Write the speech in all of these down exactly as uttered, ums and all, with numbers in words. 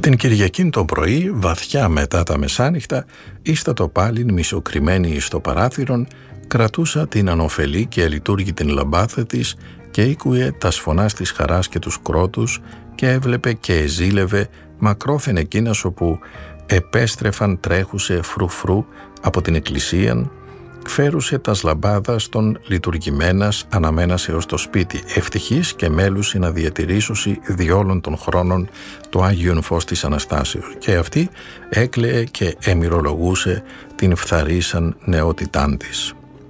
την Κυριακήν το πρωί, βαθιά μετά τα μεσάνυχτα, ίστατο πάλιν μισοκριμένη στο παράθυρον, κρατούσα την ανοφελή και αλειτούργητη λαμπάδα της και ήκουε τας φωνάς της χαράς και τους κρότους και έβλεπε και εζήλευε μακρόθεν εκείνας όπου επέστρεφαν τρέχουσε φρου-φρου από την εκκλησίαν, φέρουσε τας λαμπάδας των λειτουργημένας αναμένας έως το σπίτι, ευτυχής και μέλουσι να διατηρήσουσι διόλων των χρόνων το Άγιον Φως της Αναστάσεως, και αυτή έκλαιε και εμυρολογούσε την φθαρήσαν νεότητάν της.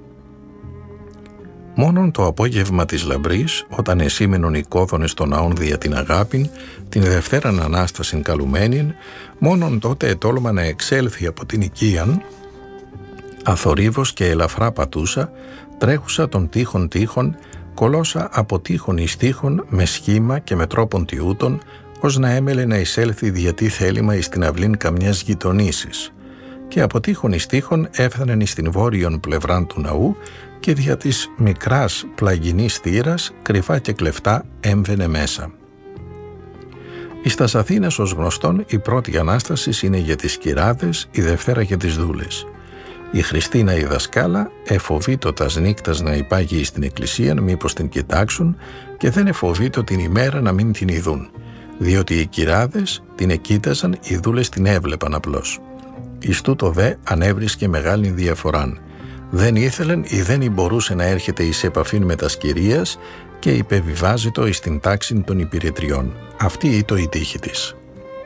Μόνον το απόγευμα της λαμπρής, όταν εσήμενον οι κόδωνες των ναών δια την αγάπην, την Δευτέραν Ανάστασιν καλουμένην, μόνον τότε ετόλμα να εξέλθει από την οικίαν, αθορύβος και ελαφρά πατούσα, τρέχουσα των τείχων τείχων, κολόσα από τείχων εις τείχων με σχήμα και με τρόπον τιούτων, ως να έμελε να εισέλθει διατί θέλημα εις την αυλήν καμιάς γειτονίσης. Και από τείχων εις τείχων έφθανεν εις την βόρειον πλευράν του ναού και δια της μικράς πλαγινής θύρας, κρυφά και κλεφτά, έμβαινε μέσα. Εις τας Αθήνας, ως γνωστόν, η πρώτη Ανάσταση είναι για τις κυράδες, η Δευτέρα για τις δούλες. Η Χριστίνα η δασκάλα εφοβήτω τας νύκτας να υπάγει στην εκκλησία μήπως την κοιτάξουν, και δεν εφοβήτω την ημέρα να μην την ειδούν, διότι οι κυράδες την εκοίταζαν, οι δούλες την έβλεπαν απλώς. Εις τούτο δε ανέβρισκε μεγάλη διαφοράν. Δεν ήθελεν ή δεν μπορούσε να έρχεται εις επαφήν με τας κυρίας και υπεβιβάζεται εις την τάξη των υπηρετριών. Αυτή ήτο η τύχη της.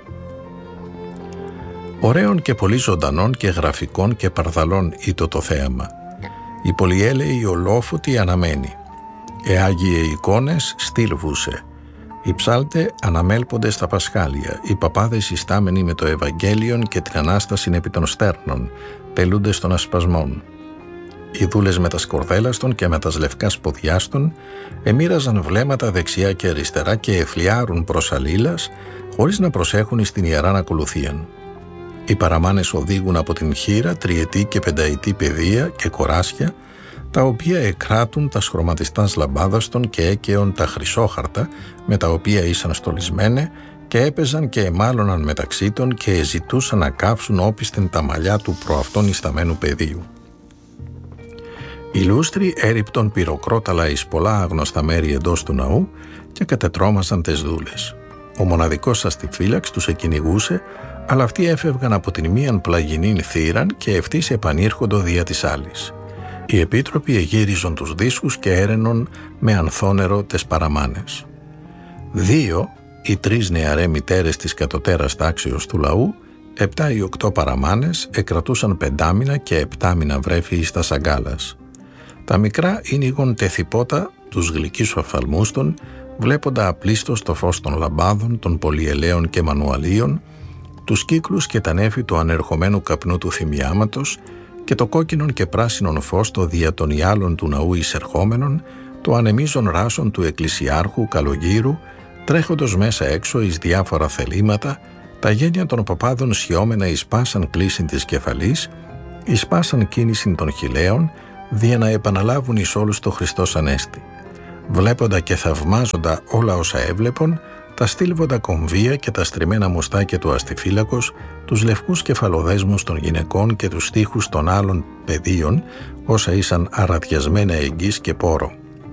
Ωραίων και πολύ ζωντανών και γραφικών και παρδαλών ήτο το θέαμα. Η πολυέλαιη ολόφωτη αναμένη. Εάγιε εικόνες στήλβουσε. Οι ψάλτε αναμέλπονται στα πασχάλια. Οι παπάδες συστάμενοι με το Ευαγγέλιον και την Ανάσταση επί των στέρνων, τελούνται των ασπασμών. Οι δούλες με τα σκορδέλαστον και με τα λευκάς ποδιάστον εμοίραζαν βλέμματα δεξιά και αριστερά και εφλιάρουν προς αλλήλας, χωρίς να προσέχουν στην ιεράν ακολουθίαν. Οι παραμάνες οδήγουν από την χείρα τριετή και πενταετή παιδεία και κοράσια, τα οποία εκράτουν τα χρωματιστάς λαμπάδαστον και έκαιον τα χρυσόχαρτα με τα οποία ήσαν στολισμένε, και έπαιζαν και εμάλωναν μεταξύ των και ζητούσαν να κάψουν όπισθεν τα μαλλιά του προαυτόν ισταμένου παιδίου. Οι λούστροι έριπτον πυροκρόταλα εις πολλά άγνωστα μέρη εντός του ναού και κατετρώμαζαν τες δούλες. Ο μοναδικός αστιφύλαξ τους εκυνηγούσε, αλλά αυτοί έφευγαν από την μίαν πλαγινήν θύραν και ευτής επανήρχοντο δια της άλλης. Οι επίτροποι εγύριζον τους δίσκους και έρενον με ανθόνερο τες παραμάνες. Δύο οι τρεις νεαρέ μητέρες της κατωτέρας τάξεως του λαού, επτά ή οκτώ παραμάνες, εκρατούσαν πεντάμινα και επτάμινα βρέφη εις τας αγκάλας. Τα μικρά ήνιγον τεθυπότα τους γλυκείς οφθαλμούς των, βλέποντα απλίστως το φως των λαμπάδων, των πολυελαίων και μανουαλίων, τους κύκλους και τα νέφη του ανερχομένου καπνού του θυμιάματος και το κόκκινον και πράσινον φως το δια των ιάλων του ναού εισερχόμενων, το ανεμίζον ράσον του εκκλησιάρχου καλογύρου, τρέχοντος μέσα έξω εις διάφορα θελήματα, τα γένια των παπάδων σιώμενα εις πάσαν κλίσιν της κεφαλής, εις πάσαν κίνησιν των χιλέων, δια να επαναλάβουν εις όλους το Χριστός Ανέστη. Βλέποντα και θαυμάζοντα όλα όσα έβλεπον, τα στήλβοντα κομβία και τα στριμμένα μουστάκια του αστιφύλακος, τους λευκούς κεφαλοδέσμους των γυναικών και τους στίχους των άλλων παιδίων, όσα ήσαν αραδιασμένα εγγύς και πόρο.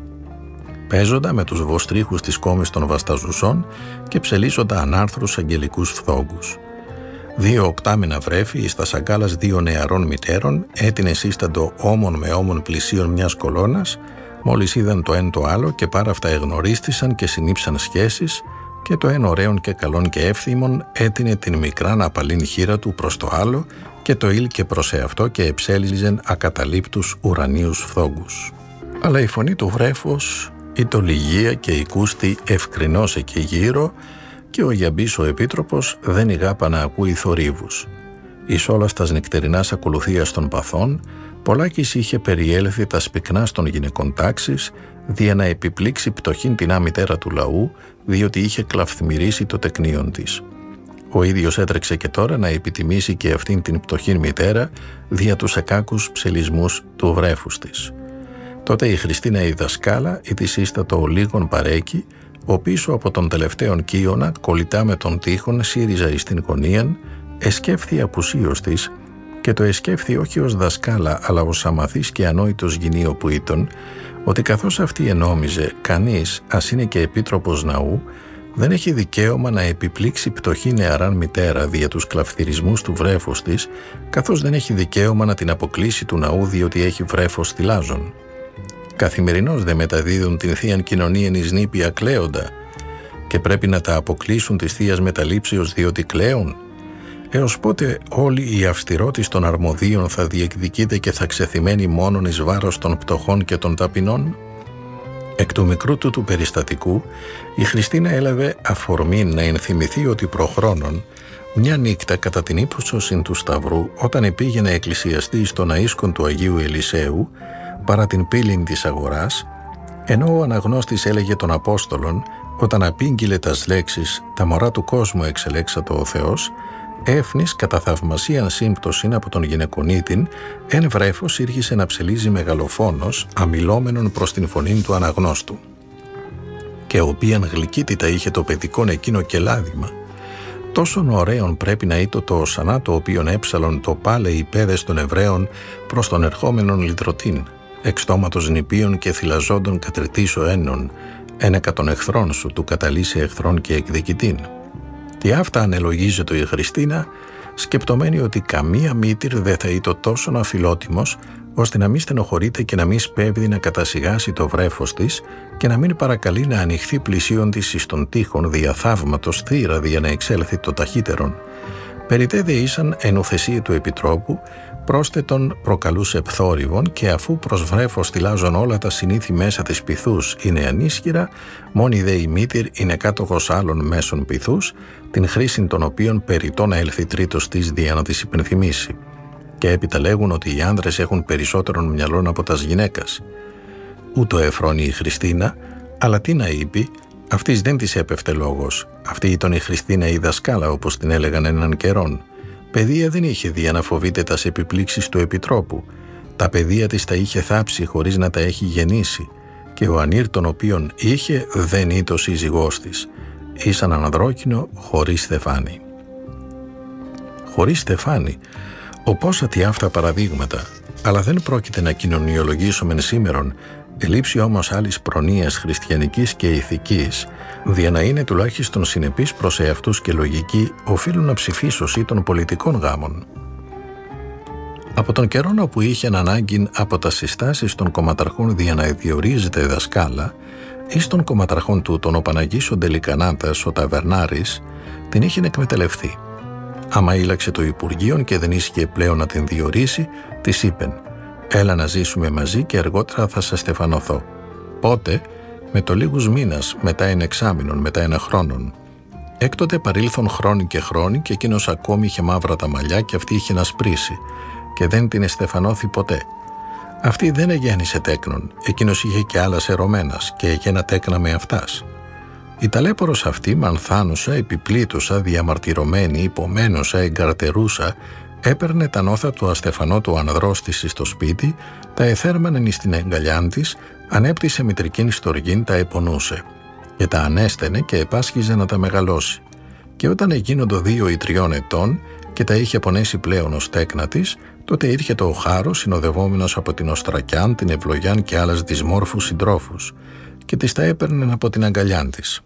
Παίζοντα με τους βοστρίχους της κόμης των βασταζουσών και ψελίζοντα ανάρθρους αγγελικούς φθόγκους. Δύο οκτάμινα βρέφη εις τα σαγκάλας δύο νεαρών μητέρων, έτεινε σύσταντο όμον με όμον πλησίον μιας κολόνας, μόλις είδαν το ένα το άλλο και πάρα αυτά εγνωρίστησαν και συνήψαν σχέσεις, και το ένα ωραίον και καλόν και εύθυμον έτεινε την μικράν απαλήν χείρα του προς το άλλο και το ήλκε προς εαυτό και εψέλιζεν ακαταλείπτους ουρανίους φθόγκους. Αλλά η φωνή του βρέφους ήτο λυγία και η κούστη ευκρινώς εκεί γύρω, και ο Γιαμπής ο Επίτροπος δεν ηγάπα να ακούει θορύβους. Εις όλας τας νεκτερινάς ακολουθίας των παθών, πολλάκις είχε περιέλθει τα σπυκνάς των γυναικών τάξης, δια να επιπλήξει πτωχήν την άμητέρα του λαού, διότι είχε κλαφθμυρίσει το τεκνίον της. Ο ίδιος έτρεξε και τώρα να επιτιμήσει και αυτήν την πτωχήν μητέρα, δια τους εκάκους ψελισμούς του βρέφους της. Τότε η Χριστίνα η δασκάλα, η της ίστατο ο λίγων παρέκει, ο πίσω από τον τελευταίον κύωνα, κολλητά με τον τείχον, σύριζα εις την γωνίαν, εσκέφθη απουσίως της, και το εσκέφθη όχι ως δασκάλα, αλλά ως αμαθής και ανόητος γυνίο που ήταν, ότι καθώς αυτή ενόμιζε κανείς, ας είναι και επίτροπος ναού, δεν έχει δικαίωμα να επιπλήξει πτωχή νεαράν μητέρα δια τους κλαφθυρισμούς του βρέφους της, καθώς δεν έχει δικαίωμα να την αποκλείσει του ναού διότι έχει βρέφος θυλάζων. Καθημερινώς δε μεταδίδουν την θείαν κοινωνίαν εις νήπια κλαίοντα, και πρέπει να τα αποκλείσουν της θείας μεταλήψεως διότι κλαίουν. Έως πότε όλη η αυστηρότης των αρμοδίων θα διεκδικείται και θα ξεθυμένει μόνον εις βάρος των πτωχών και των ταπεινών? Εκ του μικρού του του περιστατικού, η Χριστίνα έλαβε αφορμή να ενθυμηθεί ότι προχρόνων, μια νύχτα κατά την ύψωσιν του Σταυρού, όταν επήγαινε εκκλησιαστή στον αΐσκον του Αγίου Ελισέου, παρά την πύλην της αγοράς, ενώ ο αναγνώστης έλεγε των Απόστολων, όταν απήγγειλε τας λέξεις «Τα μωρά του κόσμου εξελέξατο ο Θεός», έφνης κατά θαυμασίαν σύμπτωσιν από τον γυναικονίτην, εν βρέφος ήρχισε να ψελίζει μεγαλοφόνος, αμιλόμενον προς την φωνήν του αναγνώστου. Και οποίαν γλυκύτητα είχε το παιδικόν εκείνο κελάδημα. Τόσον ωραίον πρέπει να ήτο το οσανά το οποίον έψαλον το πάλε οι παιδες των Εβραίων προς τον ερχόμενον λυτρωτήν, εξ στόματος νηπίων και θυλαζόντων κατρετήσω έννων, ένεκα των εχθρών σου του καταλύσει εχθρών και εκδικητήν. Τι αυτά ανελογίζεται η Χριστίνα, σκεπτομένη ότι καμία μήτηρ δεν θα ήτο τόσον αφιλότιμος, ώστε να μην στενοχωρείται και να μην σπέβδει να κατασιγάσει το βρέφος της και να μην παρακαλεί να ανοιχθεί πλησίον της εις των τείχων δια θαύματος θύρα δια να εξέλθει το ταχύτερον. Περιτέδε ήσαν εν ουθεσία του Επιτρόπου, πρόσθετον προκαλούσε πθόρυβον, και αφού προς βρέφος θυλάζουν όλα τα συνήθη μέσα της πυθούς είναι ανίσχυρα, μόνη δε η μήτηρ είναι κάτοχος άλλων μέσων πυθούς, την χρήση των οποίων περιττό να έλθει τρίτος της δια να της υπενθυμίσει. Και έπειτα λέγουν ότι οι άνδρες έχουν περισσότερον μυαλόν από τας γυναίκας. Ούτω εφρώνει η Χριστίνα, αλλά τι να είπε, αυτής δεν της έπεφτε λόγος. Αυτή ήταν η Χριστίνα η δασκάλα, όπως την έλεγαν έναν καιρόν. Παιδεία δεν είχε δει να φοβείται τας επιπλήξεις του Επιτρόπου. Τα παιδεία της τα είχε θάψει χωρίς να τα έχει γεννήσει, και ο ανήρ τον οποίον είχε δεν ήτο σύζυγός της. Ήσαν ανδρόκινο χωρίς στεφάνι. Χωρίς στεφάνι, οπόσατι αυτά παραδείγματα, αλλά δεν πρόκειται να κοινωνιολογήσουμε σήμερον, ελείψει όμως άλλης προνοίας χριστιανικής και ηθικής, δια να είναι τουλάχιστον συνεπείς προς εαυτούς και λογικοί, οφείλουν να ψηφίσωσι των πολιτικών γάμων. Από τον καιρόν όπου είχε ανάγκη από τα συστάσεις των κομματαρχών δια να διορίζεται δασκάλα, εις των κομματαρχών του τον ο Παναγής ο Ντελικανάτας, ο Ταβερνάρης, την είχε εκμεταλλευτεί. Άμα ήλαξε το Υπουργείο και δεν ίσχυε πλέον να την διορίσει, της είπεν «Έλα να ζήσουμε μαζί και αργότερα θα σε στεφανωθώ». Πότε? Με το λίγους μήνας, μετά ένα εξάμηνον, μετά ένα χρόνον. Έκτοτε παρήλθον χρόνοι και χρόνοι και εκείνος ακόμη είχε μαύρα τα μαλλιά και αυτή είχε να σπρίσει και δεν την εστεφανώθη ποτέ. Αυτή δεν εγέννησε τέκνον, εκείνος είχε και άλλα ερωμένας και εγένα τέκνα με αυτάς. Η ταλέπορος αυτή μανθάνουσα, επιπλήτουσα, διαμαρτυρωμένη, υπομένουσα, εγκαρτερούσα, έπαιρνε τα νόθα του αστεφανό του ανδρός της στο σπίτι, τα εθέρμανεν εις την εγκαλιάν της, ανέπτυσε μητρικήν στοργήν, τα επονούσε και τα ανέστενε και επάσχιζε να τα μεγαλώσει. Και όταν εγίνοντο δύο ή τριών ετών και τα είχε πονέσει πλέον ως τέκνα της, τότε ήρχε το χάρος συνοδευόμενος από την Οστρακιάν, την Ευλογιάν και άλλας δυσμόρφους συντρόφους και τις τα έπαιρνε από την αγκαλιάν της.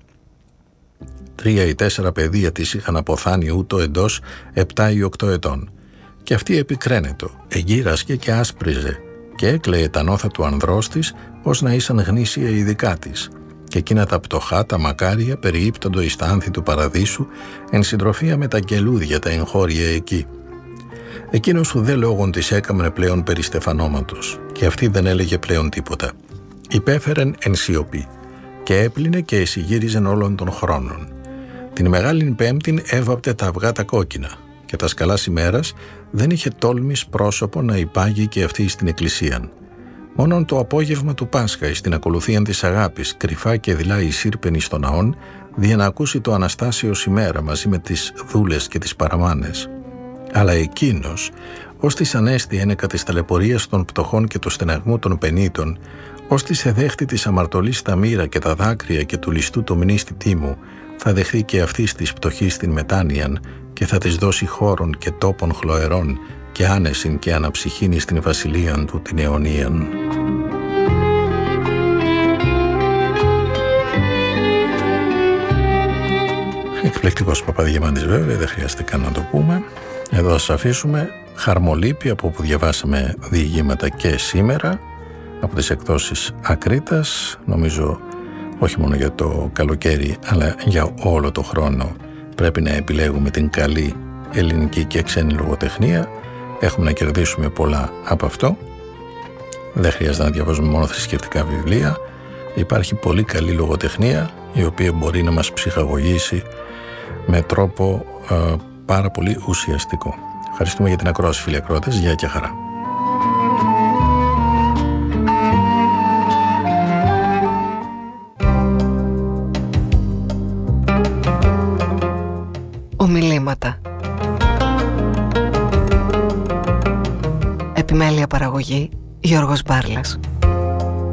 Τρία ή τέσσερα παιδεία της είχαν αποθάνει ούτω εντός επτά ή οκτώ ετών και αυτή επικραίνετο, εγύρασκε και άσπριζε και έκλαιε τα νόθα του ανδρός της ως να ήσαν γνήσια η δικά της και εκείνα τα πτωχά, τα μακάρια περιείπτοντο εις τα άνθη του παραδείσου εν συντροφία με τα γκελούδια τα εγχώρια εκεί. Εκείνος ουδέ λόγον της έκαμνε πλέον περί στεφανώματος και αυτή δεν έλεγε πλέον τίποτα. Υπέφερεν εν σιωπή και έπλυνε και εσυγύριζεν όλων των χρόνων. Την Μεγάλην Πέμπτην έβαπτε τα αυγά τα κόκκινα και τα σκαλάς ημέρας δεν είχε τόλμης πρόσωπο να υπάγει και αυτή στην εκκλησίαν. Μόνον το απόγευμα του Πάσχα εις την ακολουθίαν της αγάπης κρυφά και δειλά εισήρπεν στον ναόν δια να ακούσει το Αναστάσιος ημέρα μαζί με τις δούλες και τις παραμάνες. Αλλά εκείνος, ως της ανέστη ένεκα της ταλαιπωρίας των πτωχών και του στεναγμού των πενήτων, Ώστι σε δέχτη της αμαρτωλής τα μοίρα και τα δάκρυα και του ληστού το μνήστη μου, θα δεχθεί και αυτής της πτωχής την μετάνοιαν και θα της δώσει χώρον και τόπον χλωερών και άνεσιν και αναψυχήνη στην βασιλείαν του την αιωνίαν. Εκπληκτικός Παπαδιαμάντης βέβαια, δεν χρειάζεται καν να το πούμε. Εδώ σας αφήσουμε Χαρμολύπη, από όπου διαβάσαμε διηγήματα και σήμερα, από τις εκδόσεις Ακρίτας. Νομίζω όχι μόνο για το καλοκαίρι, αλλά για όλο το χρόνο πρέπει να επιλέγουμε την καλή ελληνική και ξένη λογοτεχνία. Έχουμε να κερδίσουμε πολλά από αυτό. Δεν χρειάζεται να διαβάζουμε μόνο θρησκευτικά βιβλία. Υπάρχει πολύ καλή λογοτεχνία, η οποία μπορεί να μας ψυχαγωγήσει με τρόπο ε, πάρα πολύ ουσιαστικό. Ευχαριστούμε για την ακρόαση, φίλοι ακροατές. Γεια και χαρά. Ομιλήματα. Επιμέλεια παραγωγή Γιώργος Μπάρλας.